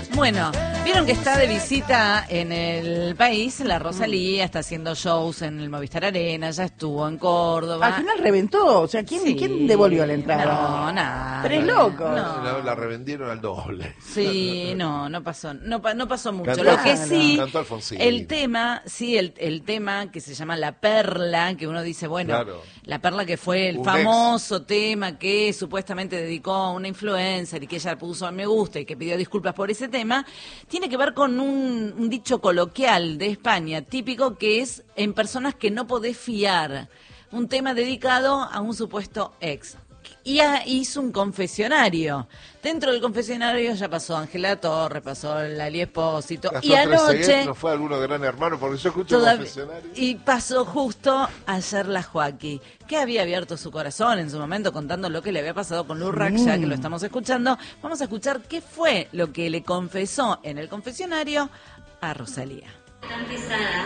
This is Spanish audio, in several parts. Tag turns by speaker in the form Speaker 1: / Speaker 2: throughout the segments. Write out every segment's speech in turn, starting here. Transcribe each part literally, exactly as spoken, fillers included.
Speaker 1: Bueno, vieron que está de visita en el país, la Rosalía, está haciendo shows en el Movistar Arena, ya estuvo en Córdoba.
Speaker 2: Al final reventó, o sea, ¿quién,
Speaker 1: Sí.
Speaker 2: ¿quién devolvió la entrada?
Speaker 1: No, nada.
Speaker 2: Tres locos.
Speaker 1: No.
Speaker 3: La, la revendieron al doble.
Speaker 1: Sí, no, no pasó, no, pa- no pasó mucho.
Speaker 3: Cantó-
Speaker 1: Lo que sí,
Speaker 3: Cantó Alfonsín.
Speaker 1: el tema, sí, el, el tema que se llama La Perla, que uno dice, bueno,
Speaker 3: Claro.
Speaker 1: La Perla que fue el
Speaker 3: Un
Speaker 1: famoso tema que supuestamente dedicó a una influencer y que ella puso a me gusta y que pidió disculpas por ese tema, tiene que ver con un, un dicho coloquial de España, típico, que es en personas que no podés fiar. Un tema dedicado a un supuesto ex. Y a- hizo un confesionario. Dentro del confesionario ya pasó Ángela Torres, pasó Lali Espósito.
Speaker 3: Gastón
Speaker 1: Y anoche...
Speaker 3: Trezeguet no fue alguno de Gran Hermano, porque yo escucho
Speaker 1: todav-
Speaker 3: confesionario.
Speaker 1: y pasó justo ayer la Joaquí, que había abierto su corazón en su momento contando lo que le había pasado con Lurrak, ya que lo estamos escuchando. Vamos a escuchar qué fue lo que le confesó en el confesionario a Rosalía.
Speaker 4: Tan pesada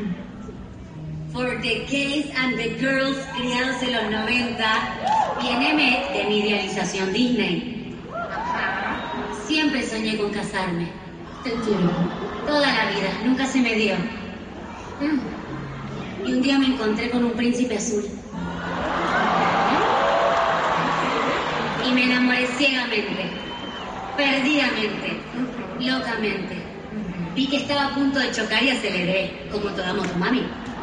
Speaker 4: for the gays and the girls criados en los noventa, viene de mi idealización Disney. Siempre soñé con casarme. Te entiendo. Toda la vida, nunca se me dio. Y un día me encontré con un príncipe azul. Y me enamoré ciegamente, perdidamente, locamente. Vi que estaba a punto de chocar y aceleré, como toda motomami.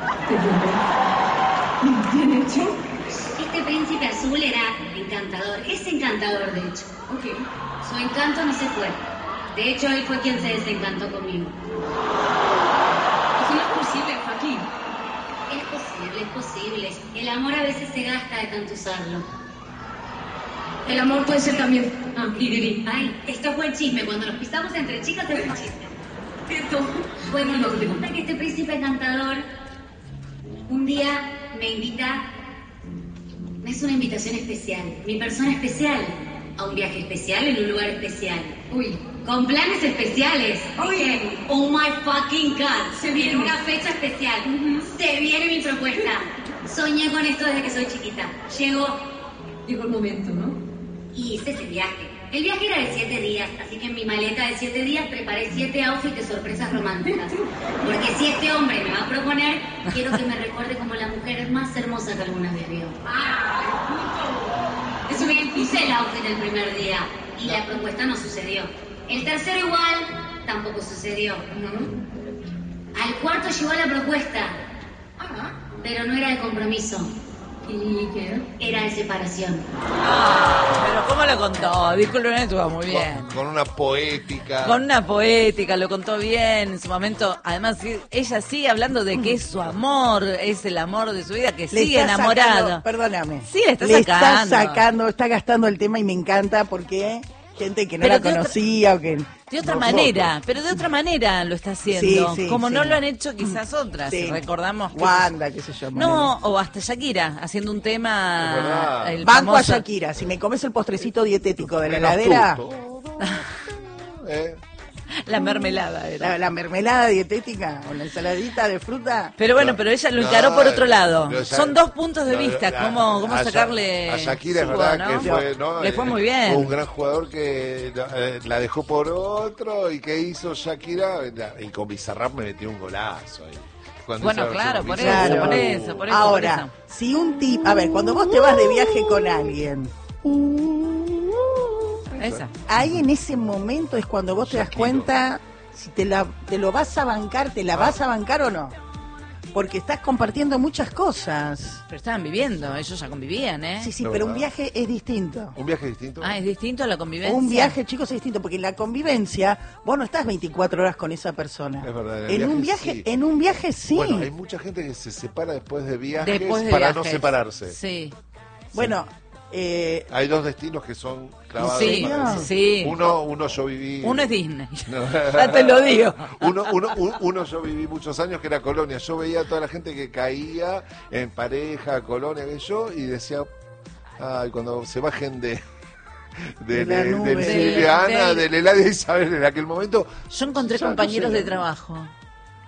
Speaker 5: ¿Bien hecho?
Speaker 4: Este príncipe azul era encantador, es encantador de hecho.
Speaker 5: Ok.
Speaker 4: Su encanto no se fue. De hecho, él fue quien se desencantó conmigo.
Speaker 5: Eso no es posible, Joaquín.
Speaker 4: Es posible, es posible. El amor a veces se gasta de tanto usarlo.
Speaker 5: El amor puede ser también... Ah, Liriri.
Speaker 4: Ay, esto fue el chisme. Cuando nos pisamos entre chicas, fue el chisme.
Speaker 5: Cierto.
Speaker 4: Bueno,
Speaker 5: No,
Speaker 4: nos
Speaker 5: te
Speaker 4: resulta que este príncipe encantador un día me invita, me hace una invitación especial, mi persona especial, a un viaje especial en un lugar especial.
Speaker 5: Uy.
Speaker 4: Con planes especiales.
Speaker 5: Uy.
Speaker 4: Dije, oh my fucking God.
Speaker 5: Se viene.
Speaker 4: En una fecha especial.
Speaker 5: Ujú.
Speaker 4: Se viene mi propuesta. Soñé con esto desde que soy chiquita. Llegó
Speaker 5: Llegó el momento, ¿no?
Speaker 4: y hice ese viaje. El viaje era de siete días, así que en mi maleta de siete días preparé siete outfits de sorpresas románticas. Porque si este hombre me va a proponer, quiero que me recuerde como la mujer más hermosa que alguna vez vio. Eso me puse el outfit el primer día y la propuesta no sucedió. El tercero igual, tampoco sucedió. Al cuarto llegó la propuesta,
Speaker 5: Ajá.
Speaker 4: pero no era de compromiso,
Speaker 5: ¿Y qué?
Speaker 4: era de separación.
Speaker 1: Pero ¿cómo lo contó? Disculpen, estuvo muy bien.
Speaker 3: Con, con una poética.
Speaker 1: Con una poética, lo contó bien en su momento. Además, sí, ella sigue hablando de que es su amor, es el amor de su vida, que
Speaker 2: Le
Speaker 1: sigue
Speaker 2: está
Speaker 1: enamorado.
Speaker 2: sacando, perdóname.
Speaker 1: Sí, le está
Speaker 2: le
Speaker 1: sacando.
Speaker 2: está sacando, está gastando el tema y me encanta porque gente que no
Speaker 1: Pero
Speaker 2: la
Speaker 1: de otra-
Speaker 2: conocía o que...
Speaker 1: De otra
Speaker 3: Nosotros.
Speaker 1: manera, pero de otra manera lo está haciendo.
Speaker 2: Sí, sí,
Speaker 1: como
Speaker 2: sí.
Speaker 1: no lo han hecho quizás otras.
Speaker 2: Sí.
Speaker 1: Si recordamos que...
Speaker 2: Wanda, qué sé yo.
Speaker 1: No, o hasta Shakira, haciendo un
Speaker 3: Es
Speaker 1: tema...
Speaker 3: verdad.
Speaker 1: el
Speaker 2: Banco a
Speaker 1: famoso-
Speaker 2: Shakira, si me comes el postrecito dietético de la
Speaker 3: Menos
Speaker 2: heladera,
Speaker 3: tú, todo. Eh,
Speaker 1: La mermelada era.
Speaker 2: la, la mermelada dietética o la ensaladita de fruta.
Speaker 1: Pero bueno, pero ella lo
Speaker 3: No,
Speaker 1: encaró por otro lado.
Speaker 3: no, ya-
Speaker 1: Son dos puntos de
Speaker 3: no,
Speaker 1: vista.
Speaker 3: la-
Speaker 1: ¿Cómo, cómo
Speaker 3: a Sha-
Speaker 1: sacarle
Speaker 3: A Shakira es
Speaker 1: jugo,
Speaker 3: verdad
Speaker 1: ¿no?
Speaker 3: que fue, ¿no?
Speaker 1: Le fue
Speaker 3: Eh,
Speaker 1: muy bien.
Speaker 3: fue un gran jugador que eh, la dejó por otro y que hizo Shakira y con Bizarrap me metió un golazo ahí. Cuando
Speaker 1: Bueno,
Speaker 3: hizo la
Speaker 1: claro,
Speaker 3: versión
Speaker 1: por
Speaker 3: Bizarrap.
Speaker 1: eso,
Speaker 2: Claro.
Speaker 1: por eso, por eso.
Speaker 2: Ahora,
Speaker 1: por eso.
Speaker 2: si un tip, a ver, cuando vos te vas de viaje con alguien,
Speaker 1: Esa.
Speaker 2: ahí en ese momento es cuando vos te das
Speaker 3: Shakiro.
Speaker 2: cuenta si te, la, te lo vas a bancar, te la
Speaker 3: Ah.
Speaker 2: vas a bancar o no. Porque estás compartiendo muchas cosas.
Speaker 1: Pero estaban viviendo, ellos ya convivían, ¿eh?
Speaker 2: Sí, sí,
Speaker 3: La
Speaker 2: pero un
Speaker 3: verdad.
Speaker 2: viaje es distinto.
Speaker 3: ¿Un viaje distinto?
Speaker 1: Ah, es distinto a la convivencia.
Speaker 2: Un viaje, chicos, es distinto, porque en la convivencia vos no estás veinticuatro horas con esa persona.
Speaker 3: Es verdad, en el
Speaker 2: En un
Speaker 3: viaje
Speaker 2: viaje,
Speaker 3: sí.
Speaker 2: en un viaje sí.
Speaker 3: Bueno, hay mucha gente que se separa después de viajes
Speaker 1: Después de
Speaker 3: para no
Speaker 1: viajes.
Speaker 3: separarse.
Speaker 1: Sí.
Speaker 2: Bueno, eh,
Speaker 3: Hay dos destinos que son clavados.
Speaker 1: Sí,
Speaker 3: para eso.
Speaker 1: sí.
Speaker 3: Uno, uno yo viví.
Speaker 1: Uno es Disney.
Speaker 3: No.
Speaker 1: Ya te lo digo.
Speaker 3: Uno, uno, un- uno yo viví muchos años que era Colonia. Yo veía a toda la gente que caía en pareja, Colonia, que yo, y decía, ay, cuando se bajen de. De,
Speaker 2: De la
Speaker 3: de,
Speaker 2: nube.
Speaker 3: de Siliana,
Speaker 1: Del-
Speaker 3: del Eladio Isabel en aquel momento.
Speaker 1: Yo encontré
Speaker 3: ya no
Speaker 1: compañeros
Speaker 3: sé.
Speaker 1: de trabajo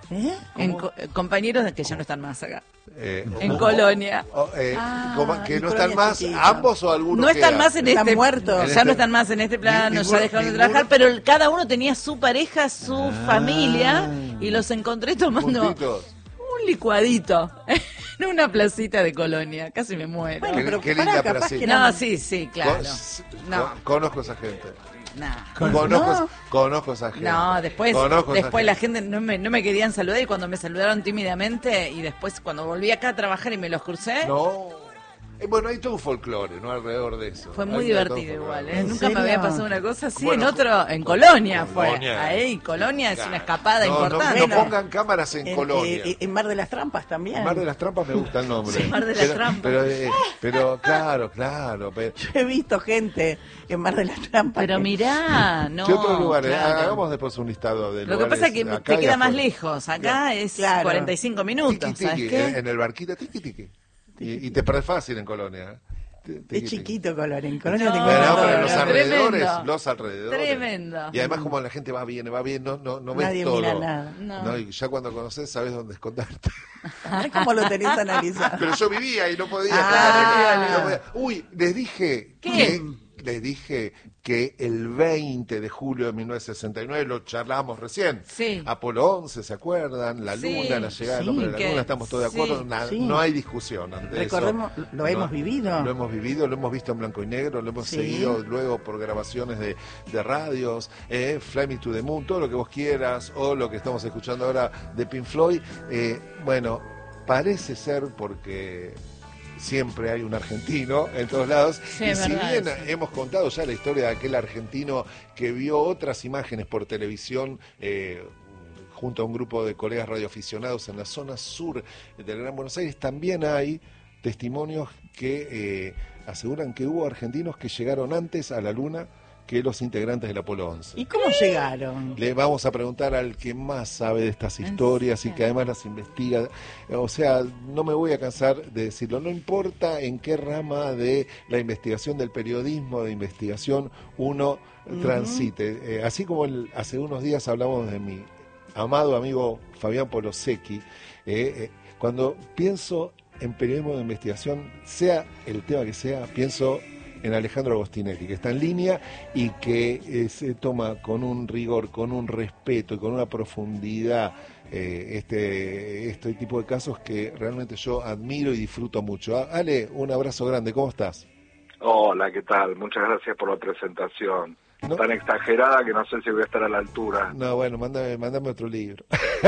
Speaker 2: ¿Eh?
Speaker 1: En co- compañeros de que ya no están más acá.
Speaker 3: Eh,
Speaker 1: En
Speaker 3: o-
Speaker 1: Colonia.
Speaker 3: o- eh,
Speaker 2: Ah,
Speaker 3: como que
Speaker 2: en
Speaker 3: no
Speaker 2: Colonia
Speaker 3: están más,
Speaker 2: chiquito.
Speaker 3: ambos o algunos
Speaker 1: No están
Speaker 3: quedan.
Speaker 1: más en
Speaker 2: Están
Speaker 1: este
Speaker 2: muertos.
Speaker 1: ya
Speaker 3: En este-
Speaker 1: no están más en este plano,
Speaker 3: Ninguno-
Speaker 1: ya dejaron de
Speaker 3: ninguno-
Speaker 1: trabajar, pero el- cada uno tenía su pareja, su
Speaker 3: Ah.
Speaker 1: familia, y los encontré tomando
Speaker 3: Juntitos.
Speaker 1: un licuadito en una placita de Colonia. Casi me muero.
Speaker 2: Bueno,
Speaker 3: Qué-
Speaker 2: pero
Speaker 3: qué
Speaker 2: pará,
Speaker 3: linda
Speaker 2: capaz
Speaker 3: placita.
Speaker 2: que
Speaker 1: No,
Speaker 2: eran-
Speaker 1: sí, sí, claro.
Speaker 3: Con-
Speaker 1: No,
Speaker 3: con- conozco a esa gente.
Speaker 1: no.
Speaker 3: Conozco,
Speaker 2: No.
Speaker 3: conozco a esa gente.
Speaker 1: No, después,
Speaker 3: Conozco a esa
Speaker 1: después la gente no me, no me querían saludar y cuando me saludaron tímidamente y después cuando volví acá a trabajar y me los crucé,
Speaker 3: No. Eh, bueno, hay todo un folclore, ¿no? Alrededor de eso.
Speaker 1: fue muy
Speaker 3: Hay todo un
Speaker 1: divertido
Speaker 3: folclore.
Speaker 1: igual, ¿eh?
Speaker 2: ¿En
Speaker 1: Nunca me
Speaker 2: serio?
Speaker 1: había pasado una cosa así
Speaker 3: Bueno,
Speaker 1: en otro, en
Speaker 3: con-
Speaker 1: Colonia
Speaker 3: Colonia.
Speaker 1: fue. Ahí, Colonia es
Speaker 3: Claro.
Speaker 1: una escapada
Speaker 3: No, no,
Speaker 1: importante.
Speaker 3: No,
Speaker 2: Bueno.
Speaker 3: pongan cámaras en,
Speaker 2: En,
Speaker 3: Colonia.
Speaker 2: eh, en Mar de las Trampas también.
Speaker 3: Mar de las Trampas me gusta el nombre.
Speaker 1: Sí, Mar de las
Speaker 3: pero,
Speaker 1: Trampas.
Speaker 3: Pero, eh, pero claro, claro. Pero,
Speaker 2: Yo he visto gente en Mar de las Trampas.
Speaker 1: Pero
Speaker 2: que-
Speaker 1: mirá, no.
Speaker 3: ¿qué otros lugares?
Speaker 1: claro.
Speaker 3: Hagamos después un listado de
Speaker 1: Lo
Speaker 3: lugares.
Speaker 1: que pasa es que
Speaker 3: acá
Speaker 1: te
Speaker 3: y
Speaker 1: queda más
Speaker 3: afuera.
Speaker 1: lejos. Acá es
Speaker 2: Claro.
Speaker 1: cuarenta y cinco minutos,
Speaker 3: Tiki,
Speaker 1: ¿sabes
Speaker 3: tiki,
Speaker 1: qué?
Speaker 3: en, en el barquito, tiki tiki. Y, y te perdés fácil en Colonia. ¿eh? Tiki,
Speaker 2: Es
Speaker 3: tiki.
Speaker 2: chiquito Color. En Colonia
Speaker 1: No,
Speaker 2: te
Speaker 3: Pero,
Speaker 2: encuentras
Speaker 3: no, pero
Speaker 2: todo.
Speaker 3: los
Speaker 1: no,
Speaker 3: alrededores,
Speaker 1: tremendo.
Speaker 3: los alrededores.
Speaker 1: Tremendo.
Speaker 3: Y además como la gente va bien, va bien, no, no, no ves
Speaker 2: Nadie
Speaker 3: todo.
Speaker 2: mira nada.
Speaker 1: No.
Speaker 3: No, y ya cuando conoces sabes dónde esconderte.
Speaker 2: ¿Cómo lo tenés analizado?
Speaker 3: Pero yo vivía y no podía.
Speaker 2: Ah.
Speaker 3: claro, no podía. Uy, les dije
Speaker 1: ¿Qué?
Speaker 3: que les dije que el veinte de julio de mil novecientos sesenta y nueve lo charlamos recién.
Speaker 1: Sí.
Speaker 3: Apolo once, ¿se acuerdan? La
Speaker 1: Sí.
Speaker 3: luna, la llegada del
Speaker 2: Sí,
Speaker 3: hombre a la
Speaker 1: que-
Speaker 3: luna, estamos todos de acuerdo.
Speaker 1: sí,
Speaker 3: Na-
Speaker 2: sí.
Speaker 3: No hay discusión ante
Speaker 2: Recordemos,
Speaker 3: eso.
Speaker 2: lo hemos vivido.
Speaker 3: Lo hemos vivido, lo hemos visto en blanco y negro, lo hemos
Speaker 2: Sí.
Speaker 3: seguido luego por grabaciones de, de radios, eh, Fly Me to the Moon, todo lo que vos quieras, o lo que estamos escuchando ahora de Pink Floyd. Eh, bueno, parece ser porque siempre hay un argentino en todos lados.
Speaker 1: Sí,
Speaker 3: y
Speaker 1: es
Speaker 3: si
Speaker 1: verdad
Speaker 3: bien
Speaker 1: eso.
Speaker 3: hemos contado ya la historia de aquel argentino que vio otras imágenes por televisión, eh, junto a un grupo de colegas radioaficionados en la zona sur del Gran Buenos Aires, también hay testimonios que eh, aseguran que hubo argentinos que llegaron antes a la Luna que los integrantes del Apolo once.
Speaker 2: ¿Y cómo llegaron?
Speaker 3: Le vamos a preguntar al que más sabe de estas
Speaker 1: ¿En
Speaker 3: historias y
Speaker 1: serio?
Speaker 3: que además las investiga. O sea, no me voy a cansar de decirlo. No importa en qué rama de la investigación, del periodismo de investigación, uno transite. Eh, así como el- hace unos días hablamos de mi amado amigo Fabián Polosecchi, eh, eh, cuando pienso en periodismo de investigación, sea el tema que sea, pienso en Alejandro Agostinelli, que está en línea y que eh, se toma con un rigor, con un respeto y con una profundidad eh, este, este tipo de casos que realmente yo admiro y disfruto mucho. Ah, Ale, un abrazo grande, ¿cómo estás?
Speaker 6: Hola, ¿qué tal? Muchas gracias por la presentación.
Speaker 3: ¿No?
Speaker 6: Tan exagerada que no sé si voy a estar a la altura.
Speaker 3: No, bueno, mándame, mándame otro libro.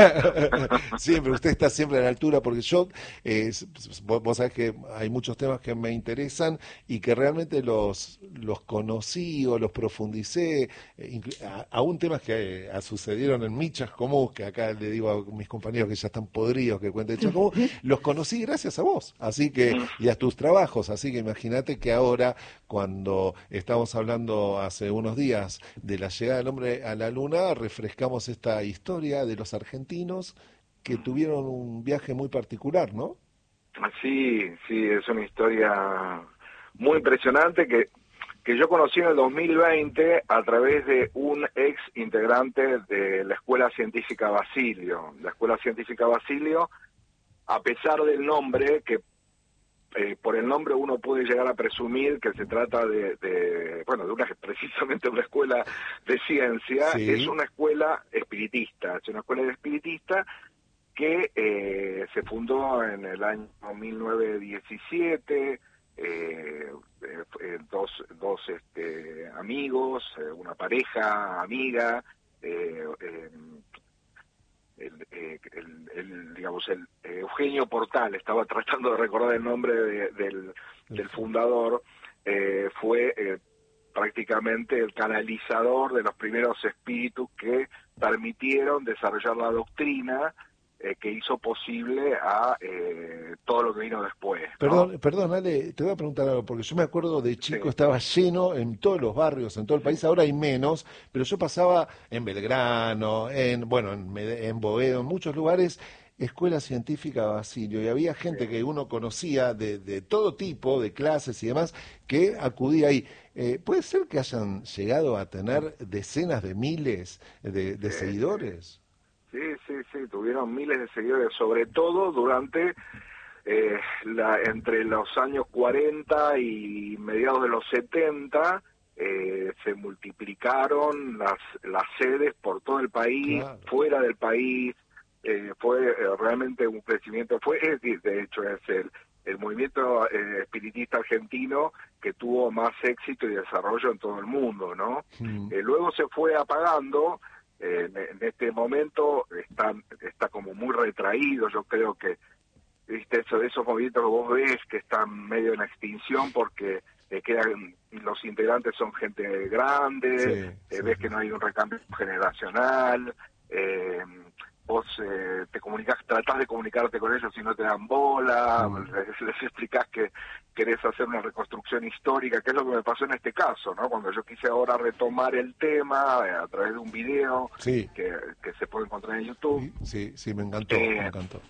Speaker 3: Siempre, usted está siempre a la altura porque yo, eh, s- s- vos, vos sabés que hay muchos temas que me interesan y que realmente los, los conocí o los profundicé, eh, inclu- a- aún temas que eh, sucedieron en mi Chascomús, que acá le digo a mis compañeros que ya están podridos que cuenten Chascomús, los conocí gracias a vos, así que, y a tus trabajos, así que imagínate que ahora, cuando estamos hablando hace unos días de la llegada del hombre a la luna, refrescamos esta historia de los argentinos que tuvieron un viaje muy particular, ¿no?
Speaker 6: Sí, sí, es una historia muy impresionante que, que yo conocí en el dos mil veinte a través de un ex integrante de la Escuela Científica Basilio. La Escuela Científica Basilio, a pesar del nombre, que eh, por el nombre uno puede llegar a presumir que se trata de, de bueno, de una precisamente una escuela de ciencia,
Speaker 3: Sí.
Speaker 6: es una escuela espiritista, es una escuela de espiritista que eh, se fundó en el año mil novecientos diecisiete, eh, eh, dos, dos este, amigos, eh, una pareja, amiga, eh, eh, el, eh, el, el, digamos, el eh, Eugenio Portal, estaba tratando de recordar el nombre de, del, del fundador, eh, fue eh, prácticamente el canalizador de los primeros espíritus que permitieron desarrollar la doctrina eh, que hizo posible a eh, todo lo que vino después, ¿no?
Speaker 3: Perdón, perdón, Ale, te voy a preguntar algo, porque yo me acuerdo de chico,
Speaker 6: Sí.
Speaker 3: estaba lleno en todos los barrios, en todo el país, ahora hay menos, pero yo pasaba en Belgrano, en, bueno, en, Mede- en Boedo, en muchos lugares, Escuela Científica Basilio, y había gente que uno conocía de, de todo tipo, de clases y demás, que acudía ahí. Eh, ¿Puede ser que hayan llegado a tener decenas de miles de, de seguidores?
Speaker 6: sí, sí, sí, tuvieron miles de seguidores, sobre todo durante eh, la, entre los años cuarenta y mediados de los setenta, eh, se multiplicaron las, las sedes por todo el país,
Speaker 3: Claro.
Speaker 6: fuera del país, eh, fue eh, realmente un crecimiento, fue, es, de hecho es el, el movimiento eh, espiritista argentino que tuvo más éxito y desarrollo en todo el mundo, ¿no?
Speaker 3: Mm.
Speaker 6: Eh, luego se fue apagando. Eh, en, en este momento está, está como muy retraído. Yo creo que, viste, eso, esos movimientos que vos ves que están medio en extinción porque eh, quedan, los integrantes son gente grande,
Speaker 3: Sí,
Speaker 6: eh,
Speaker 3: sí,
Speaker 6: ves
Speaker 3: sí.
Speaker 6: que no hay un recambio generacional, eh, vos eh, te comunicas, tratás de comunicarte con ellos y no te dan bola,
Speaker 3: Mm.
Speaker 6: les, les explicás que querés hacer una reconstrucción histórica, que es lo que me pasó en este caso, ¿no? Cuando yo quise ahora retomar el tema eh, a través de un video
Speaker 3: Sí.
Speaker 6: que, que se puede encontrar en YouTube.
Speaker 3: Sí, sí, sí, me encantó,
Speaker 6: Eh,
Speaker 3: me encantó.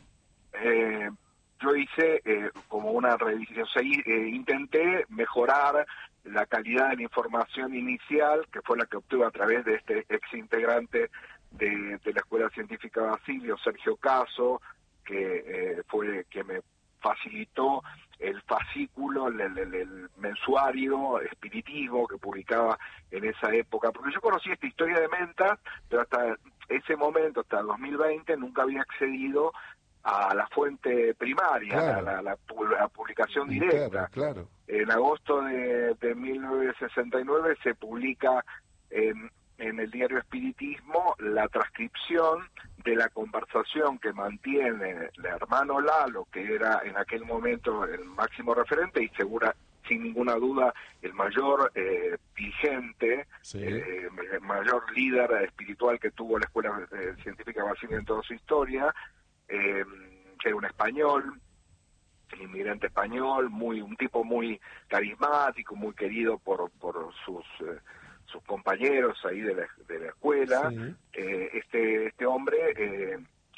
Speaker 6: Eh, yo hice eh, como una revisión, o sea, y, eh, intenté mejorar la calidad de la información inicial, que fue la que obtuve a través de este ex integrante de, de la Escuela Científica Basilio, Sergio Caso, que eh, fue que me facilitó el fascículo, el, el, el, el mensuario espiritismo que publicaba en esa época, porque yo conocí esta historia de Mentas, pero hasta ese momento, hasta el dos mil veinte, nunca había accedido a la fuente primaria,
Speaker 3: Claro.
Speaker 6: la, la, la, la publicación
Speaker 3: Interna,
Speaker 6: directa.
Speaker 3: claro.
Speaker 6: En agosto de, de mil novecientos sesenta y nueve se publica en, en el diario Espiritismo la transcripción de la conversación que mantiene el hermano Lalo, que era en aquel momento el máximo referente y segura, sin ninguna duda, el mayor eh, dirigente,
Speaker 3: Sí.
Speaker 6: eh, el mayor líder espiritual que tuvo la Escuela eh, Científica Basilio en toda su historia, eh, que era un español, inmigrante español, muy un tipo muy carismático, muy querido por por sus eh, sus compañeros ahí de la, de la escuela.
Speaker 3: Sí.
Speaker 6: Eh, este este hombre eh,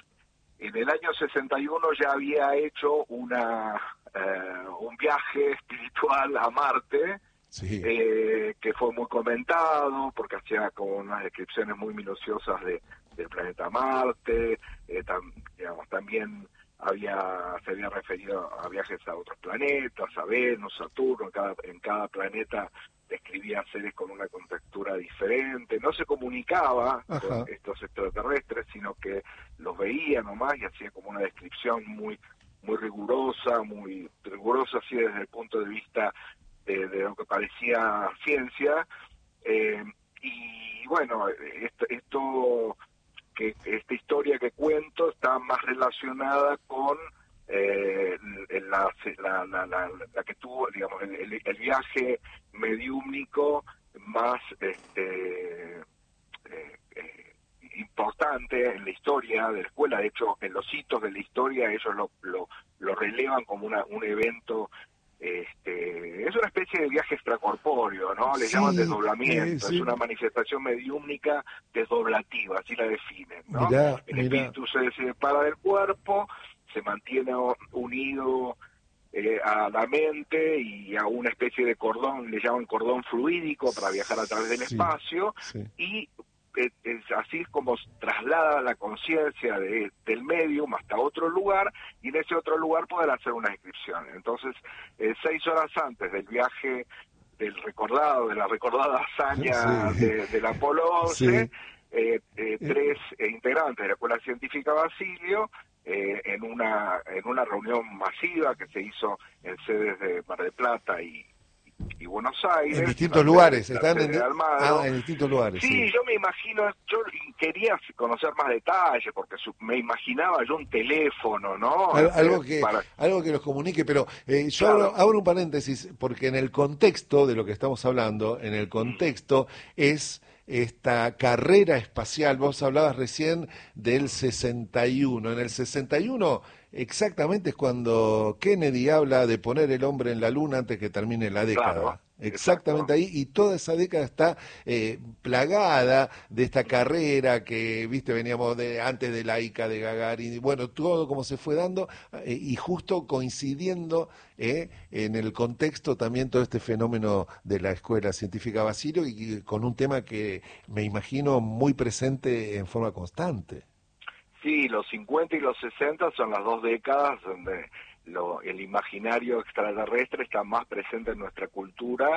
Speaker 6: en el año sesenta y uno ya había hecho una eh, un viaje espiritual a Marte.
Speaker 3: Sí.
Speaker 6: Eh, que fue muy comentado porque hacía como unas descripciones muy minuciosas de, del planeta Marte, eh, tam, digamos, también había se había referido a viajes a otros planetas, a Venus, Saturno, en cada, en cada planeta describía seres con una contextura diferente, no se comunicaba
Speaker 3: Ajá.
Speaker 6: con estos extraterrestres, sino que los veía nomás y hacía como una descripción muy muy rigurosa, muy rigurosa así desde el punto de vista De, de lo que parecía ciencia, eh, y bueno, esto, esto que esta historia que cuento está más relacionada con eh, la, la, la, la, la que tuvo, digamos, el, el, el viaje mediúmnico más este eh, eh, importante en la historia de la escuela. De hecho, en los hitos de la historia ellos lo, lo, lo relevan como una, un evento. Este, es una especie de viaje extracorpóreo, ¿no? Le
Speaker 3: Sí,
Speaker 6: llaman desdoblamiento,
Speaker 3: eh, sí.
Speaker 6: es una manifestación mediúmnica desdoblativa, así la definen, ¿no?
Speaker 3: Mirá,
Speaker 6: El
Speaker 3: mirá.
Speaker 6: espíritu se separa del cuerpo, se mantiene unido eh, a la mente y a una especie de cordón, le llaman cordón fluídico para viajar a través del
Speaker 3: Sí,
Speaker 6: espacio,
Speaker 3: sí.
Speaker 6: y es, es así es como traslada la conciencia de, del medium hasta otro lugar, y en ese otro lugar poder hacer una descripción. Entonces, eh, seis horas antes del viaje del recordado, de la recordada hazaña
Speaker 3: Sí.
Speaker 6: de, del Apolo once,
Speaker 3: Sí.
Speaker 6: eh, eh, tres eh, integrantes de la Escuela Científica Basilio, eh, en una en una reunión masiva que se hizo en sedes de Mar del Plata y y Buenos Aires,
Speaker 3: En distintos
Speaker 6: la
Speaker 3: lugares,
Speaker 6: sede- la
Speaker 3: están
Speaker 6: sede
Speaker 3: en,
Speaker 6: de Almagro.
Speaker 3: ah, en distintos lugares.
Speaker 6: Sí,
Speaker 3: Sí,
Speaker 6: yo me imagino, yo quería conocer más detalles, porque su- me imaginaba yo un teléfono, ¿no?
Speaker 3: Al-
Speaker 6: Este,
Speaker 3: algo que
Speaker 6: para-
Speaker 3: algo que los comunique, pero eh, yo
Speaker 6: Claro.
Speaker 3: abro, abro un paréntesis, porque en el contexto de lo que estamos hablando, en el contexto es esta carrera espacial. Vos hablabas recién del sesenta y uno. En el sesenta y uno exactamente es cuando Kennedy habla de poner el hombre en la luna antes que termine la década.
Speaker 6: Claro,
Speaker 3: Exactamente
Speaker 6: exacto.
Speaker 3: ahí, y toda esa década está eh, plagada de esta carrera que, viste, veníamos de antes de la Ica de Gagarin, y bueno, todo como se fue dando, eh, y justo coincidiendo eh, en el contexto también todo este fenómeno de la Escuela Científica Basilio, y, y con un tema que me imagino muy presente en forma constante.
Speaker 6: Sí, los cincuenta y los sesenta son las dos décadas donde lo, el imaginario extraterrestre está más presente en nuestra cultura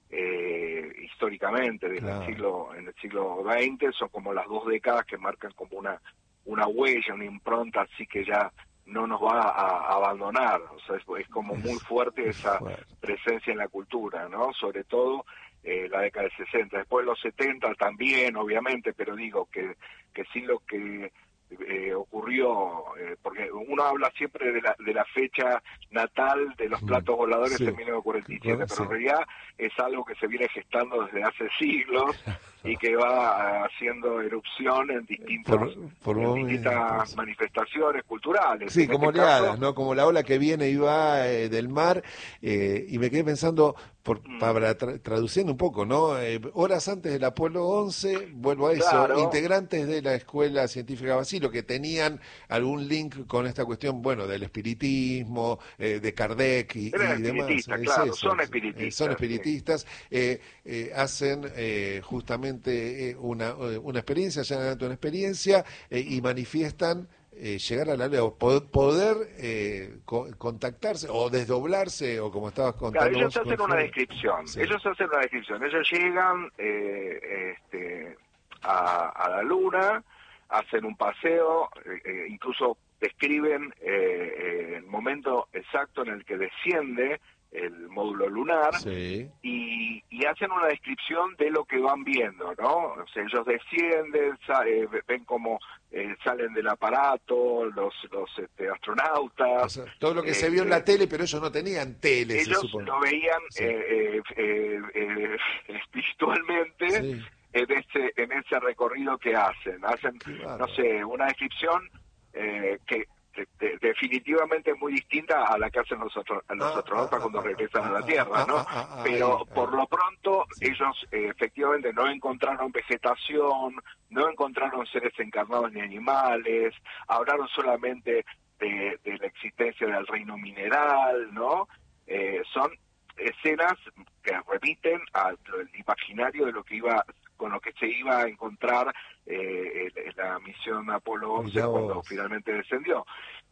Speaker 6: eh, históricamente. Desde
Speaker 3: Claro.
Speaker 6: el siglo, en el siglo veinte son como las dos décadas que marcan como una, una huella, una impronta así que ya no nos va a, a abandonar. O sea, es, es como muy fuerte esa
Speaker 3: fuerte.
Speaker 6: presencia en la cultura, ¿no? Sobre todo eh, la década del sesenta. Después los setenta también, obviamente, pero digo que, que sí lo que eh, ocurrió, eh, porque uno habla siempre de la, de la fecha natal de los platos voladores
Speaker 3: Sí.
Speaker 6: en mil novecientos cuarenta y siete,
Speaker 3: Sí.
Speaker 6: pero en realidad es algo que se viene gestando desde hace siglos y que va haciendo erupción en distintos
Speaker 3: Por, por
Speaker 6: en
Speaker 3: momentos.
Speaker 6: distintas manifestaciones culturales.
Speaker 3: Sí,
Speaker 6: En
Speaker 3: como
Speaker 6: este
Speaker 3: oleadas,
Speaker 6: caso,
Speaker 3: ¿no? Como la ola que viene y va eh, del mar, eh, y me quedé pensando, por,
Speaker 6: Mm.
Speaker 3: para tra- traduciendo un poco, ¿no? Eh, horas antes del Apolo once, vuelvo a eso,
Speaker 6: Claro.
Speaker 3: integrantes de la Escuela Científica Basilio que tenían algún link con esta cuestión, bueno, del espiritismo, eh, de Kardec y,
Speaker 6: Eran
Speaker 3: y demás.
Speaker 6: espiritistas,
Speaker 3: Es
Speaker 6: claro,
Speaker 3: eso,
Speaker 6: son
Speaker 3: eh,
Speaker 6: espiritistas,
Speaker 3: son
Speaker 6: sí.
Speaker 3: espiritistas, eh, eh, hacen eh, justamente eh, una, eh, una experiencia, llenan una experiencia eh, y manifiestan eh, llegar a la ley, o po- poder eh, co- contactarse o desdoblarse, o como estabas
Speaker 6: Claro,
Speaker 3: contando
Speaker 6: ellos
Speaker 3: vos,
Speaker 6: hacen
Speaker 3: con
Speaker 6: una
Speaker 3: Flor.
Speaker 6: descripción,
Speaker 3: Sí.
Speaker 6: ellos hacen una descripción, ellos llegan eh, este, a, a la luna, hacen un paseo, eh, eh, incluso describen eh, eh, el momento exacto en el que desciende el módulo lunar,
Speaker 3: Sí.
Speaker 6: y, y hacen una descripción de lo que van viendo, ¿no? O sea, ellos descienden, sa- eh, ven cómo eh, salen del aparato los los este, astronautas.
Speaker 3: O sea, todo lo que se vio en
Speaker 6: eh,
Speaker 3: la tele, pero ellos no tenían tele, se
Speaker 6: ellos
Speaker 3: supone.
Speaker 6: lo veían
Speaker 3: Sí.
Speaker 6: eh, eh, eh, eh, espiritualmente
Speaker 3: Sí.
Speaker 6: en ese en ese recorrido que hacen. Hacen,
Speaker 3: Qué
Speaker 6: no
Speaker 3: bárbaro.
Speaker 6: sé, una descripción eh, que de- de- definitivamente es muy distinta a la que hacen los, otros, los
Speaker 3: Ah,
Speaker 6: astronautas
Speaker 3: ah,
Speaker 6: cuando
Speaker 3: ah,
Speaker 6: regresan
Speaker 3: ah,
Speaker 6: a la
Speaker 3: ah,
Speaker 6: Tierra,
Speaker 3: ah,
Speaker 6: ¿no?
Speaker 3: ah, ah, ah,
Speaker 6: Pero
Speaker 3: ahí,
Speaker 6: por
Speaker 3: ahí.
Speaker 6: lo pronto
Speaker 3: Sí.
Speaker 6: ellos eh, efectivamente no encontraron vegetación, no encontraron seres encarnados ni animales, hablaron solamente de, de la existencia del reino mineral, ¿no? Eh, son escenas que repiten al imaginario de lo que iba con lo que se iba a encontrar eh, en la misión Apolo once
Speaker 3: Mirá
Speaker 6: cuando
Speaker 3: vos.
Speaker 6: finalmente descendió.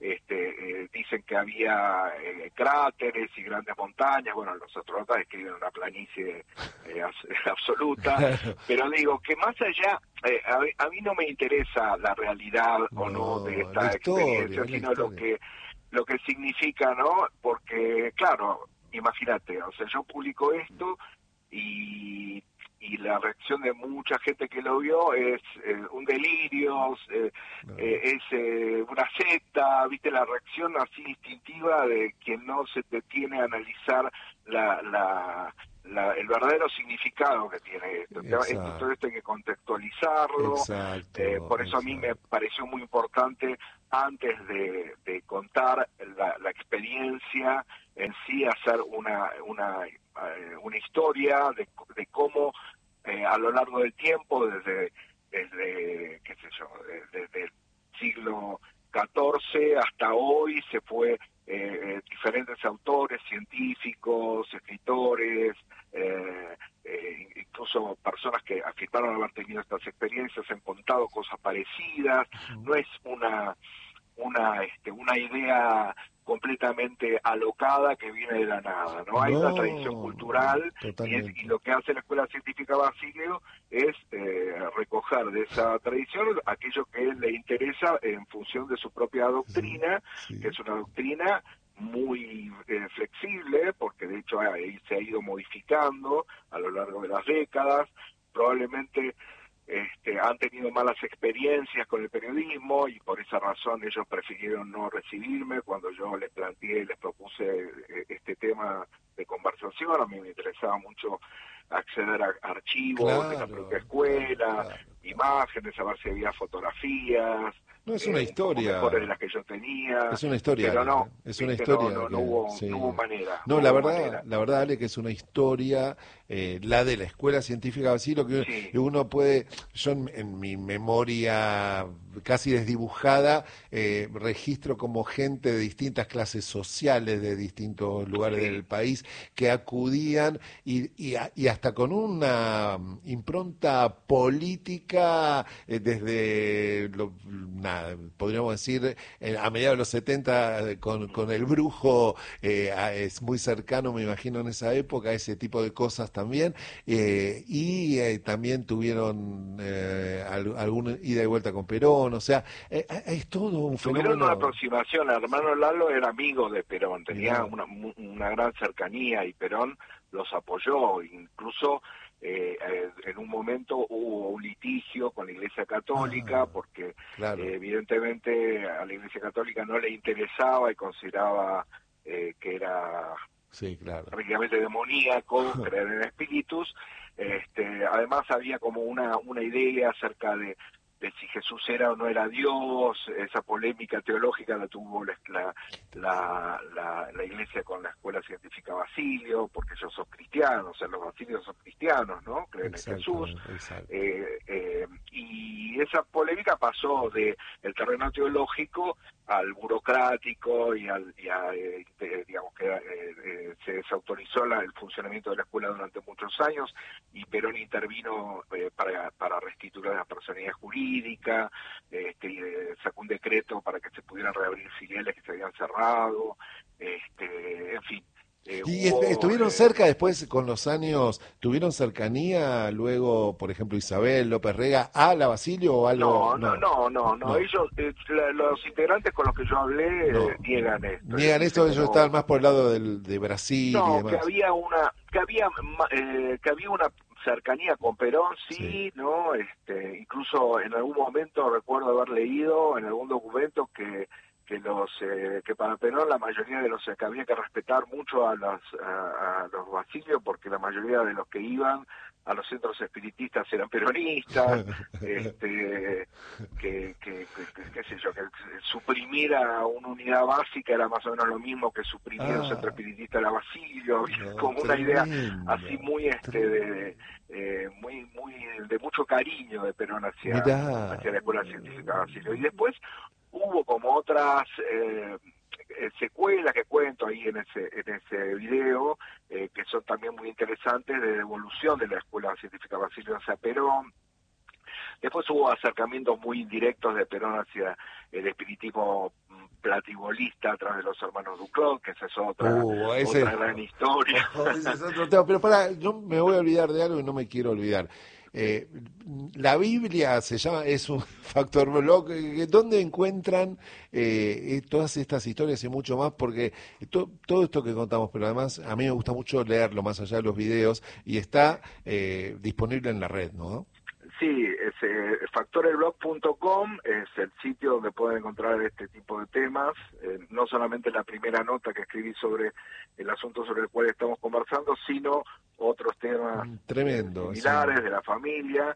Speaker 6: Este, eh, dicen que había eh, cráteres y grandes montañas. Bueno, los astronautas describen una planicie eh, as- absoluta,
Speaker 3: Claro.
Speaker 6: pero digo que más allá, eh, a, mí- a mí no me interesa la realidad o no
Speaker 3: No,
Speaker 6: de
Speaker 3: la
Speaker 6: esta
Speaker 3: historia,
Speaker 6: experiencia,
Speaker 3: es la
Speaker 6: sino lo
Speaker 3: historia.
Speaker 6: que lo que significa, ¿no? Porque, claro, imagínate, o sea, yo publico esto y, y la reacción de mucha gente que lo vio es eh, un delirio, eh,
Speaker 3: No.
Speaker 6: eh, es eh, una secta, viste la reacción así instintiva de quien no se detiene a analizar la, la, la- el verdadero significado que tiene esto.
Speaker 3: Exacto.
Speaker 6: Esto, todo esto hay que contextualizarlo.
Speaker 3: Exacto,
Speaker 6: Eh, por eso a mí me
Speaker 3: exacto.
Speaker 6: pareció muy importante, antes de, de contar la, la experiencia en sí, hacer una una, eh, una historia de, de cómo eh, a lo largo del tiempo, desde, desde qué sé yo, desde, desde el siglo catorce hasta hoy, se fue eh, diferentes autores, científicos, escritores, eh, eh, incluso personas que afirmaron haber tenido estas experiencias, han contado cosas parecidas. No es una una este, una idea completamente alocada que viene de la nada, no hay una
Speaker 3: No,
Speaker 6: tradición cultural, y, es-
Speaker 3: totalmente.
Speaker 6: y lo que hace la Escuela Científica Basilio es eh, recoger de esa tradición aquello que le interesa en función de su propia doctrina,
Speaker 3: Sí.
Speaker 6: que es una doctrina muy eh, flexible, porque de hecho ahí se ha ido modificando a lo largo de las décadas. Probablemente este, han tenido malas experiencias con el periodismo y por esa razón ellos prefirieron no recibirme cuando yo les planteé, les propuse eh, este tema de conversación. A mí me interesaba mucho acceder a archivos de la
Speaker 3: Claro,
Speaker 6: propia escuela,
Speaker 3: claro, claro.
Speaker 6: imágenes, a ver si había fotografías.
Speaker 3: No, es una
Speaker 6: eh, un poco
Speaker 3: historia.
Speaker 6: mejores de las que yo tenía.
Speaker 3: Es una historia,
Speaker 6: pero
Speaker 3: Ale,
Speaker 6: no,
Speaker 3: ¿eh? Es una
Speaker 6: viste,
Speaker 3: historia.
Speaker 6: no, no,
Speaker 3: que-
Speaker 6: no hubo,
Speaker 3: sí.
Speaker 6: no hubo manera.
Speaker 3: No,
Speaker 6: no
Speaker 3: la
Speaker 6: hubo
Speaker 3: verdad,
Speaker 6: manera.
Speaker 3: la verdad, Ale, que es una historia, eh, la de la Escuela Científica Basilio, que
Speaker 6: Sí.
Speaker 3: uno puede, yo en, en mi memoria casi desdibujada, eh, registro como gente de distintas clases sociales, de distintos lugares
Speaker 6: Sí.
Speaker 3: del país, que acudían y, y, a- y hasta con una impronta política chica, eh, desde, lo, nada, podríamos decir, eh, a mediados de los setenta, eh, con, con El Brujo, eh, a, es muy cercano, me imagino, en esa época, ese tipo de cosas también, eh, y eh, también tuvieron eh, al, algún ida y vuelta con Perón, o sea, eh, es todo un fenómeno.
Speaker 6: Tuvieron una aproximación, el hermano Lalo era amigo de Perón, tenía
Speaker 3: Mirá.
Speaker 6: una, una gran cercanía y Perón los apoyó, incluso eh, eh, en un momento hubo un litigio con la Iglesia Católica,
Speaker 3: Ah,
Speaker 6: porque
Speaker 3: claro.
Speaker 6: eh, evidentemente a la Iglesia Católica no le interesaba y consideraba eh, que era
Speaker 3: Sí, claro.
Speaker 6: prácticamente demoníaco creer en espíritus. Este, además había como una, una idea acerca de de si Jesús era o no era Dios, esa polémica teológica la tuvo la, la, la, la Iglesia con la Escuela Científica Basilio, porque ellos son cristianos, o sea, los basilios son cristianos, ¿no? Creen en Jesús. Eh, eh, y esa polémica pasó de el terreno teológico al burocrático y al y a, eh, digamos que eh, eh, se desautorizó la, el funcionamiento de la escuela durante muchos años y Perón intervino eh, para, para restituir la personalidad jurídica, este, eh, sacó un decreto para que se pudieran reabrir filiales que se habían cerrado, este, en fin. Eh,
Speaker 3: ¿Y
Speaker 6: hubo,
Speaker 3: estuvieron
Speaker 6: eh,
Speaker 3: cerca después con los años, tuvieron cercanía luego, por ejemplo, Isabel López Rega a la Basilio o algo?
Speaker 6: No, no, no, no, no,
Speaker 3: no.
Speaker 6: ellos, eh, la, los integrantes con los que yo hablé
Speaker 3: No.
Speaker 6: eh, niegan esto.
Speaker 3: Niegan esto, ellos
Speaker 6: como,
Speaker 3: estaban más por el lado del, de Brasil
Speaker 6: no,
Speaker 3: y demás.
Speaker 6: que había una, que había, eh, que había una cercanía con Perón, sí, sí, no, este, incluso en algún momento recuerdo haber leído en algún documento que que los eh, que para Perón la mayoría de los que había que respetar mucho a los a, a los basilios porque la mayoría de los que iban a los centros espiritistas eran peronistas, este, que, que, que, qué sé yo, que suprimir a una unidad básica era más o menos lo mismo que suprimir ah, un centro espiritista de la Basilio, no, como una idea así muy este de, eh, muy muy de mucho cariño de Perón hacia, hacia la Escuela Científica Basilio. Y después hubo como otras eh, secuelas que cuento ahí en ese en ese video, eh, que son también muy interesantes, de evolución de la Escuela Científica Basilio hacia Perón. Después hubo acercamientos muy indirectos de Perón hacia el espiritismo platibolista a través de los hermanos Duclos, que esa es otra, uh, ese, otra gran historia.
Speaker 3: Ese es otro tema. Pero para, yo me voy a olvidar de algo y no me quiero olvidar. Eh, la Biblia se llama, es un factor blog, ¿dónde encuentran eh, todas estas historias y mucho más? Porque to, todo esto que contamos, pero además a mí me gusta mucho leerlo más allá de los videos y está eh, disponible en la red, ¿no?
Speaker 6: Sí, es eh, factorelblog punto com es el sitio donde pueden encontrar este tipo de temas, eh, no solamente la primera nota que escribí sobre el asunto sobre el cual estamos conversando, sino otros temas
Speaker 3: Tremendo,
Speaker 6: similares
Speaker 3: sí.
Speaker 6: de la familia.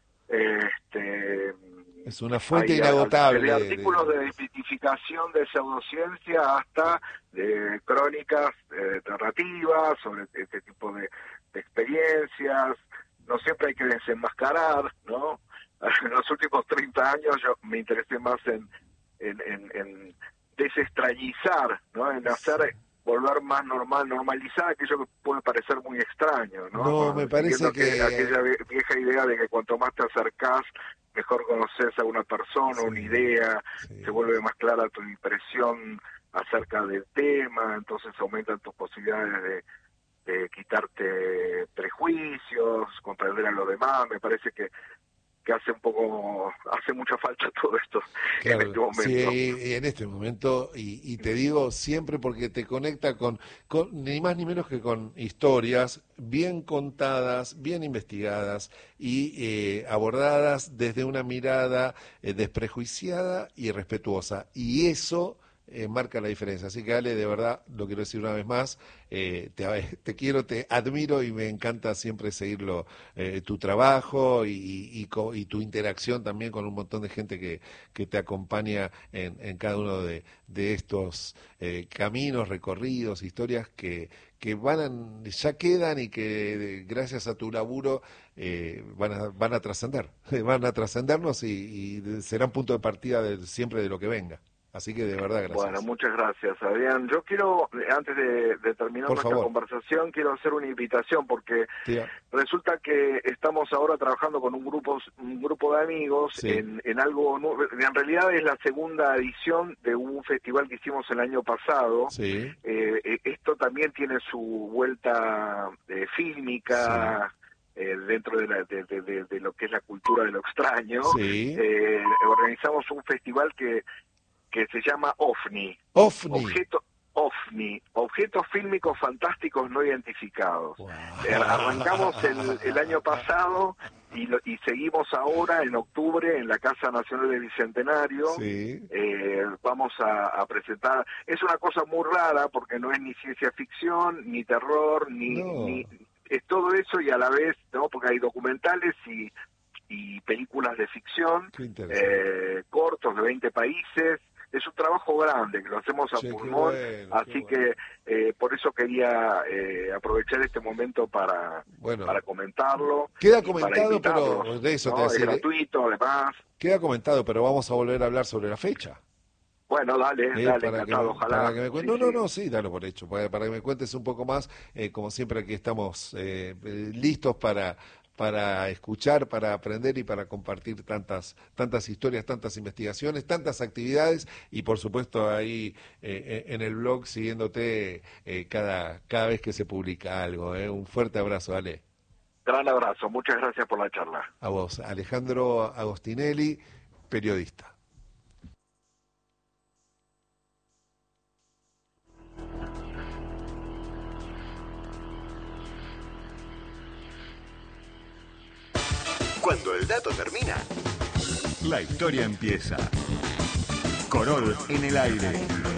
Speaker 6: Este,
Speaker 3: es una fuente
Speaker 6: hay,
Speaker 3: inagotable.
Speaker 6: De artículos de, de desmitificación de pseudociencia hasta de crónicas eh, narrativas sobre este tipo de, de experiencias. No siempre hay que desenmascarar, ¿no? En los últimos treinta años yo me interesé más en, en, en, en desestrañizar, ¿no? En hacer, volver más normal, normalizar aquello que puede parecer muy extraño, ¿no?
Speaker 3: No,
Speaker 6: Bueno,
Speaker 3: me parece que...
Speaker 6: que... Aquella vieja idea de que cuanto más te acercás, mejor conoces a una persona, sí, una idea, sí. Se vuelve más clara tu impresión acerca del tema, entonces aumentan tus posibilidades de... de quitarte prejuicios, comprender a los demás. Me parece que que hace un poco, hace mucha falta todo esto, claro, en este momento.
Speaker 3: Sí, en este momento, y, y te digo siempre porque te conecta con, con, ni más ni menos que con historias bien contadas, bien investigadas y eh, abordadas desde una mirada eh, desprejuiciada y respetuosa. Y eso... Eh, marca la diferencia. Así que Ale, de verdad, lo quiero decir una vez más, eh, te, te quiero, te admiro y me encanta siempre seguirlo, eh, tu trabajo y, y, y, y tu interacción también con un montón de gente que, que te acompaña en, en cada uno de, de estos eh, caminos, recorridos, historias que, que van a, ya quedan y que gracias a tu laburo eh, van a, van a trascender, van a trascendernos y, y serán punto de partida de, siempre de lo que venga. Así que de verdad, gracias.
Speaker 6: Bueno, muchas gracias, Adrián. Yo quiero, antes de, de terminar
Speaker 3: Por
Speaker 6: nuestra
Speaker 3: favor.
Speaker 6: conversación, quiero hacer una invitación, porque
Speaker 3: Tía.
Speaker 6: resulta que estamos ahora trabajando con un grupo, un grupo de amigos
Speaker 3: Sí.
Speaker 6: en, en algo nuevo. En realidad es la segunda edición de un festival que hicimos el año pasado.
Speaker 3: Sí.
Speaker 6: Eh, eh, esto también tiene su vuelta eh, fílmica. Sí. Eh, dentro de, la, de, de, de, de lo que es la cultura de lo extraño.
Speaker 3: Sí.
Speaker 6: Eh, organizamos un festival que que se llama OVNI.
Speaker 3: OVNI.
Speaker 6: Objeto, OVNI, Objetos Fílmicos Fantásticos No Identificados.
Speaker 3: Wow.
Speaker 6: Eh, arrancamos el, el año pasado y, lo, y seguimos ahora en octubre en la Casa Nacional del Bicentenario.
Speaker 3: Sí.
Speaker 6: Eh, vamos a, a presentar... Es una cosa muy rara porque no es ni ciencia ficción, ni terror, ni...
Speaker 3: No.
Speaker 6: ni es todo eso y a la vez, ¿no? Porque hay documentales y... y películas de ficción, eh, cortos de veinte países. Es un trabajo grande, que lo hacemos a
Speaker 3: che,
Speaker 6: pulmón,
Speaker 3: bueno,
Speaker 6: así
Speaker 3: bueno.
Speaker 6: que eh, por eso quería eh, aprovechar este momento para,
Speaker 3: bueno.
Speaker 6: para comentarlo.
Speaker 3: Queda
Speaker 6: y para
Speaker 3: comentado, pero
Speaker 6: invitarlos,
Speaker 3: de eso
Speaker 6: ¿no?
Speaker 3: te
Speaker 6: Es
Speaker 3: decía.
Speaker 6: gratuito, además.
Speaker 3: Queda comentado, pero vamos a volver a hablar sobre la fecha.
Speaker 6: Bueno, dale,
Speaker 3: Eh,
Speaker 6: dale,
Speaker 3: para
Speaker 6: encantado,
Speaker 3: que,
Speaker 6: ojalá.
Speaker 3: para que me cuen-
Speaker 6: Sí,
Speaker 3: no, no,
Speaker 6: sí.
Speaker 3: no, sí, dalo por hecho, para, para que me cuentes un poco más. Eh, como siempre, aquí estamos eh, eh, listos para, para escuchar, para aprender y para compartir tantas, tantas historias, tantas investigaciones, tantas actividades y, por supuesto, ahí eh, en el blog siguiéndote eh, cada, cada vez que se publica algo. Eh. Un fuerte abrazo, Ale.
Speaker 6: Gran abrazo, muchas gracias por la charla.
Speaker 3: A vos, Alejandro Agostinelli, periodista.
Speaker 7: Cuando el dato termina, la historia empieza. Corol en el aire.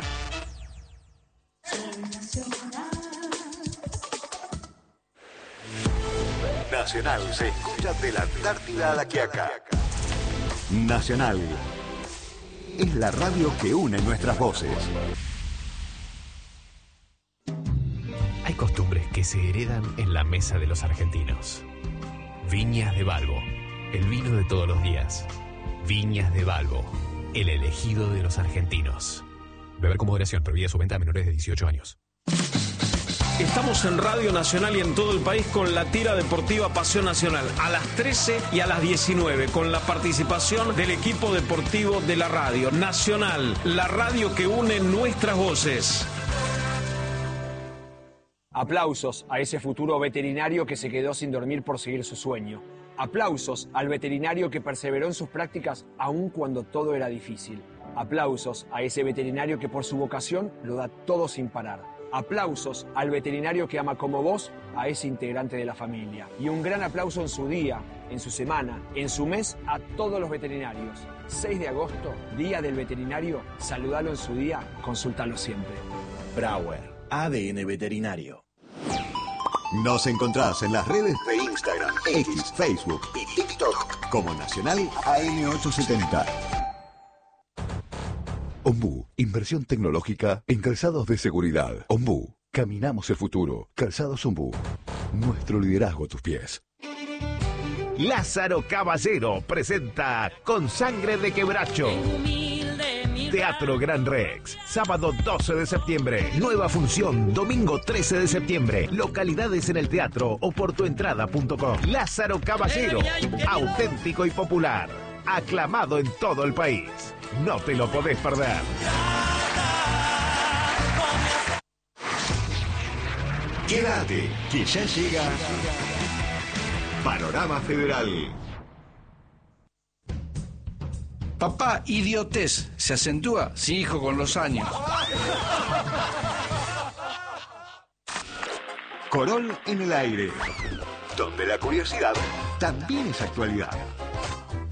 Speaker 7: Nacional se escucha de la Antártida a la Quiaca. Nacional es la radio que une nuestras voces.
Speaker 8: Hay costumbres que se heredan en la mesa de los argentinos. Viñas de Balbo, el vino de todos los días. Viñas de Balbo, el elegido de los argentinos. Beber con moderación, prohibida su venta a menores de dieciocho años.
Speaker 9: Estamos en Radio Nacional y en todo el país con la tira deportiva Pasión Nacional a las trece y a las diecinueve con la participación del equipo deportivo de la radio Nacional, la radio que une nuestras voces.
Speaker 10: Aplausos a ese futuro veterinario que se quedó sin dormir por seguir su sueño. Aplausos al veterinario que perseveró en sus prácticas aun cuando todo era difícil. Aplausos a ese veterinario que por su vocación lo da todo sin parar. Aplausos al veterinario que ama como vos a ese integrante de la familia. Y un gran aplauso en su día, en su semana, en su mes a todos los veterinarios. seis de agosto, Día del Veterinario. Saludalo en su día, consultalo siempre.
Speaker 7: Brauer, A D N Veterinario. Nos encontrás en las redes de Instagram, X, Facebook y TikTok como Nacional A M ochocientos setenta.
Speaker 11: Ombú, inversión tecnológica en calzados de seguridad. Ombú, caminamos el futuro. Calzados Ombú, nuestro liderazgo a tus pies.
Speaker 12: Lázaro Caballero presenta Con Sangre de Quebracho. Teatro Gran Rex, sábado doce de septiembre. Nueva función, domingo trece de septiembre. Localidades en el teatro o por tuentrada punto com. Lázaro Caballero, auténtico y popular. Aclamado en todo el país. No te lo podés perder.
Speaker 7: Quédate, que ya llega Panorama Federal.
Speaker 13: Papá, idiotez, se acentúa, sí, hijo, con los años.
Speaker 7: Corol en el aire, donde la curiosidad también es actualidad.